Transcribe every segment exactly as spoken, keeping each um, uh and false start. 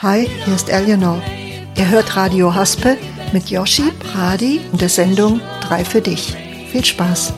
Hi, hier ist Eleanor. Ihr hört Radio Haspe mit Yoshi, Brady und der Sendung drei für dich. Viel Spaß.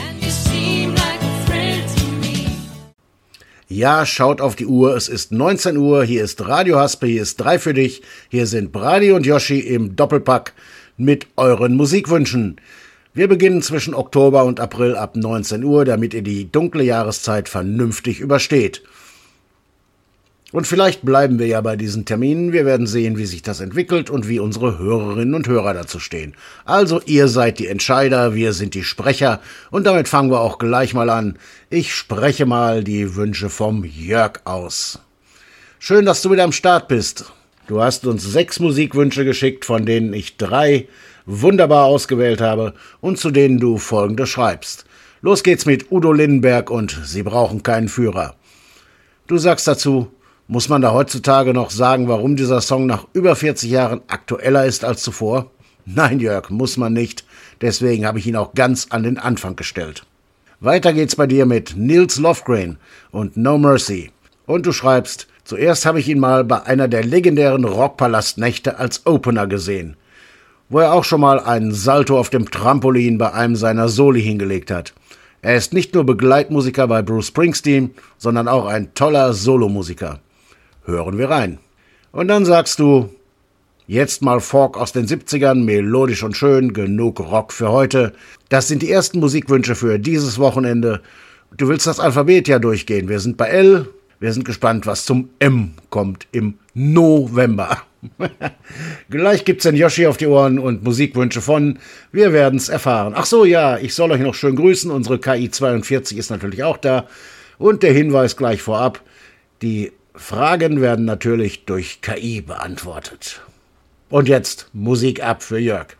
Ja, schaut auf die Uhr, es ist neunzehn Uhr, hier ist Radio Haspe, hier ist drei für dich, hier sind Brady und Yoshi im Doppelpack mit euren Musikwünschen. Wir beginnen zwischen Oktober und April ab neunzehn Uhr, damit ihr die dunkle Jahreszeit vernünftig übersteht. Und vielleicht bleiben wir ja bei diesen Terminen, wir werden sehen, wie sich das entwickelt und wie unsere Hörerinnen und Hörer dazu stehen. Also ihr seid die Entscheider, wir sind die Sprecher und damit fangen wir auch gleich mal an. Ich spreche mal die Wünsche vom Jörg aus. Schön, dass du wieder am Start bist. Du hast uns sechs Musikwünsche geschickt, von denen ich drei wunderbar ausgewählt habe und zu denen du folgende schreibst. Los geht's mit Udo Lindenberg und Sie brauchen keinen Führer. Du sagst dazu: Muss man da heutzutage noch sagen, warum dieser Song nach über vierzig Jahren aktueller ist als zuvor? Nein, Jörg, muss man nicht. Deswegen habe ich ihn auch ganz an den Anfang gestellt. Weiter geht's bei dir mit Nils Lofgren und No Mercy. Und du schreibst: Zuerst habe ich ihn mal bei einer der legendären Rockpalastnächte als Opener gesehen, wo er auch schon mal einen Salto auf dem Trampolin bei einem seiner Soli hingelegt hat. Er ist nicht nur Begleitmusiker bei Bruce Springsteen, sondern auch ein toller Solomusiker. Hören wir rein. Und dann sagst du: Jetzt mal Folk aus den siebzigern, melodisch und schön, genug Rock für heute. Das sind die ersten Musikwünsche für dieses Wochenende. Du willst das Alphabet ja durchgehen. Wir sind bei L. Wir sind gespannt, was zum M kommt im November. Gleich gibt's den Yoshi auf die Ohren und Musikwünsche von. Wir werden's erfahren. Ach so, ja, ich soll euch noch schön grüßen. Unsere K I zweiundvierzig ist natürlich auch da. Und der Hinweis gleich vorab: Die Fragen werden natürlich durch K I beantwortet. Und jetzt Musik ab für Jörg.